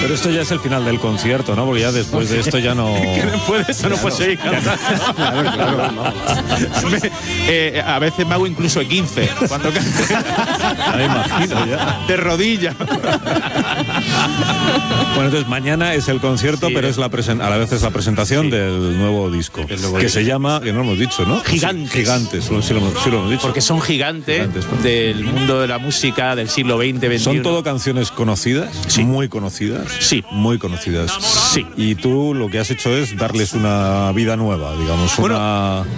Pero esto ya es el final del concierto, ¿no? Porque ya después de esto ya no... Que después de esto no puedes seguir cantando. Claro, no. A veces me hago incluso 15 cuando canto. Ya me imagino, ya. De rodillas. Bueno, entonces mañana es el concierto, Sí, pero es a la vez es la presentación del nuevo disco, que se llama, que no lo hemos dicho, ¿no? Gigantes. Gigantes, sí lo hemos dicho. Porque son gigantes Pues. del mundo de la música del siglo XX, XXI. ¿Son todo canciones conocidas? Sí. Muy conocidas. Sí. Muy conocidas. Sí. Y tú lo que has hecho es darles una vida nueva, digamos, Bueno, una...